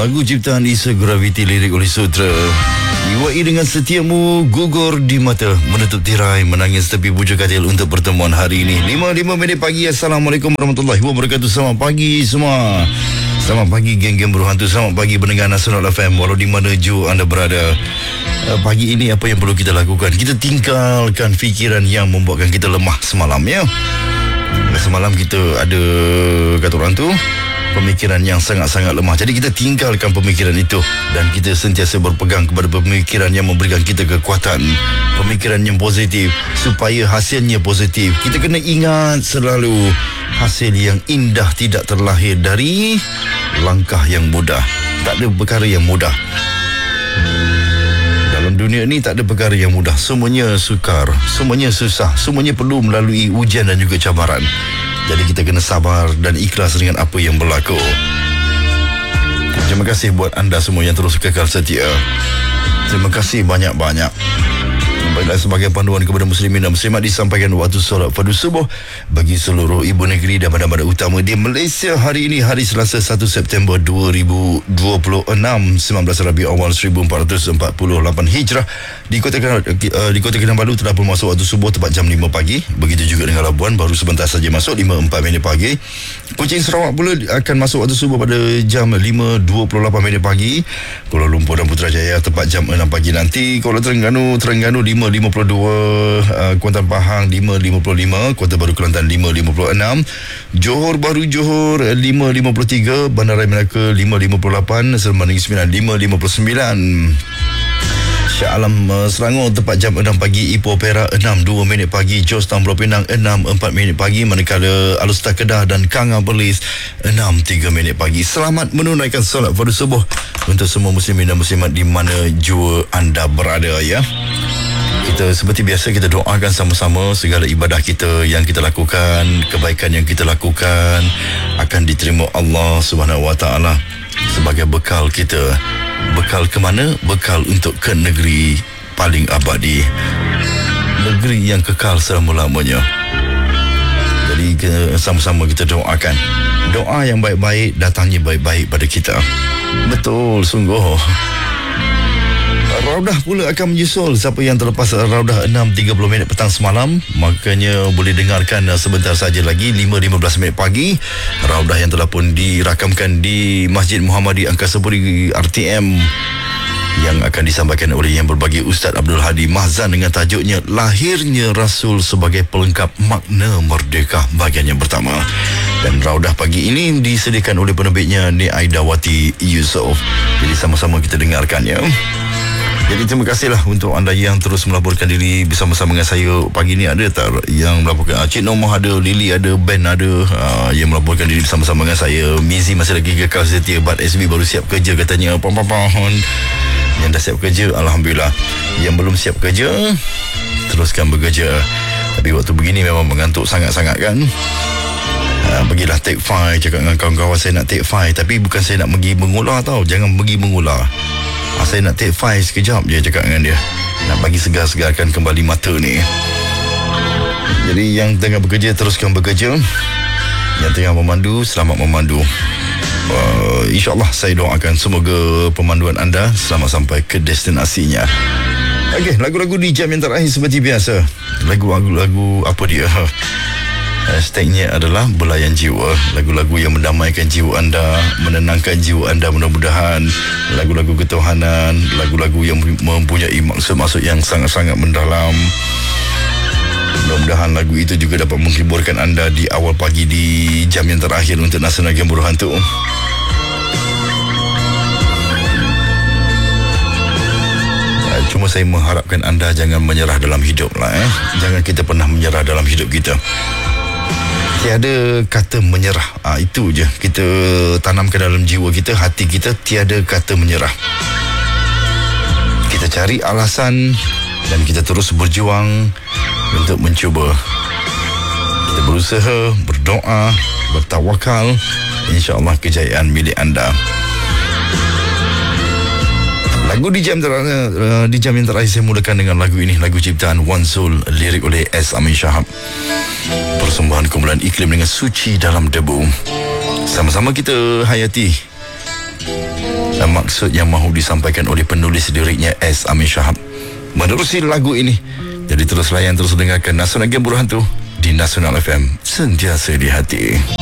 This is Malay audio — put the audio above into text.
Lagu ciptaan Isa Gravity, lirik oleh Sutra. Iwai dengan setiamu, gugur di mata, menutup tirai, menangis tepi bujuk katil untuk pertemuan hari ini. 5 minit pagi. Assalamualaikum warahmatullahi wabarakatuh. Selamat pagi semua. Selamat pagi geng-geng berhantu. Selamat pagi pendengar Nasional FM, walau di mana jua anda berada. Pagi ini apa yang perlu kita lakukan? Kita tinggalkan fikiran yang membuatkan kita lemah semalam, ya. Semalam kita ada, kata orang tu, pemikiran yang sangat-sangat lemah. Jadi kita tinggalkan pemikiran itu dan kita sentiasa berpegang kepada pemikiran yang memberikan kita kekuatan, pemikiran yang positif supaya hasilnya positif. Kita kena ingat selalu, hasil yang indah tidak terlahir dari langkah yang mudah. Tak ada perkara yang mudah. Dalam dunia ni tak ada perkara yang mudah. Semuanya sukar, semuanya susah, semuanya perlu melalui ujian dan juga cabaran. Jadi kita kena sabar dan ikhlas dengan apa yang berlaku. Terima kasih buat anda semua yang terus kekal setia. Terima kasih banyak-banyak. Baiklah, sebagai panduan kepada muslimin dan muslimat, disampaikan waktu solat fardu subuh bagi seluruh ibu negeri dan bandar-bandar utama di Malaysia hari ini, hari Selasa 1 September 2026, 19 Rabiul Awal 1448 Hijrah. Di Kota Kinabalu telah pun masuk waktu subuh tepat jam 5 pagi. Begitu juga dengan Labuan, baru sebentar saja masuk 5.4 minit pagi. Kuching Sarawak pula akan masuk waktu subuh pada jam 5.28 minit pagi. Kuala Lumpur dan Putrajaya tepat jam 6 pagi nanti. Kuala Terengganu 5.52, Kuantan Pahang 5.55, Kota Baru Kelantan 5.56, Johor Bahru Johor 5.53, Bandaraya Melaka 5.58, Seremban Negeri Sembilan 5.59. Shah Alam Selangor tepat jam 6 pagi. Ipoh Perak 6.2 minit pagi. Jos Tan Pulau Pinang 6.4 minit pagi. Manakala Alustar Kedah dan Kanga Perlis 6.3 minit pagi. Selamat menunaikan solat fardu subuh untuk semua muslimin dan muslimat di mana jua anda berada, ya. Kita seperti biasa, kita doakan sama-sama segala ibadah kita yang kita lakukan, kebaikan yang kita lakukan akan diterima Allah Subhanahu Wa Taala sebagai bekal kita. Bekal ke mana? Bekal untuk ke negeri paling abadi, negeri yang kekal selama-lamanya. Jadi sama-sama kita doakan. Doa yang baik-baik datangnya baik-baik pada kita. Betul, sungguh. Raudah pula akan menyusul. Siapa yang terlepas Raudah 6.30 minit petang semalam, makanya boleh dengarkan sebentar saja lagi 5.15 minit pagi. Raudah yang telah pun dirakamkan di Masjid Muhammadi Angkasa Puri RTM, yang akan disampaikan oleh yang berbahagia Ustaz Abdul Hadi Mahzan dengan tajuknya Lahirnya Rasul sebagai Pelengkap Makna Merdeka, bahagian yang pertama. Dan Raudah pagi ini disediakan oleh penerbitnya Nik Aidawati Yusof. Jadi sama-sama kita dengarkannya. Jadi terima kasihlah untuk anda yang terus melaporkan diri bersama-sama dengan saya. Pagi ni ada tak yang melaporkan? Cik Nomah ada, Lily ada, Ben ada, yang melaporkan diri bersama-sama dengan saya. Mizi masih lagi kekal setia, Bat SB baru siap kerja katanya. Yang dah siap kerja, Alhamdulillah. Yang belum siap kerja, teruskan bekerja. Tapi waktu begini memang mengantuk sangat-sangat, kan? Pergilah take 5, cakap dengan kawan-kawan saya nak take 5. Tapi bukan saya nak pergi mengular tau. Jangan pergi mengular. Saya nak take 5 sekejap je, cakap dengan dia. Nak bagi segar-segarkan kembali mata ni. Jadi yang tengah bekerja, teruskan bekerja. Yang tengah memandu, selamat memandu. InsyaAllah saya doakan semoga pemanduan anda selamat sampai ke destinasinya. Okey, lagu-lagu di jam yang terakhir seperti biasa. Lagu-lagu apa dia? Hashtagnya adalah belayan jiwa. Lagu-lagu yang mendamaikan jiwa anda, menenangkan jiwa anda, mudah-mudahan. Lagu-lagu ketuhanan, lagu-lagu yang mempunyai maksud-maksud yang sangat-sangat mendalam. Mudah-mudahan lagu itu juga dapat menghiburkan anda di awal pagi di jam yang terakhir untuk Nasional Game Berhantu. Cuma saya mengharapkan anda jangan menyerah dalam hidup lah. Jangan kita pernah menyerah dalam hidup kita. Tiada kata menyerah. Itu je kita tanamkan dalam jiwa kita, hati kita. Tiada kata menyerah. Kita cari alasan dan kita terus berjuang untuk mencuba. Kita berusaha, berdoa, bertawakal. InsyaAllah kejayaan milik anda. Lagu di jam yang terakhir saya mulakan dengan lagu ini, lagu ciptaan Wan Zul, lirik oleh S. Amin Shahab. Persembahan kumpulan Iklim dengan Suci Dalam Debu. Sama-sama kita hayati maksud yang mahu disampaikan oleh penulis liriknya S. Amin Shahab. Menerusi lagu ini, jadi terus layan, terus dengarkan Nasional Game Buruhan tu di Nasional FM, sentiasa di hati.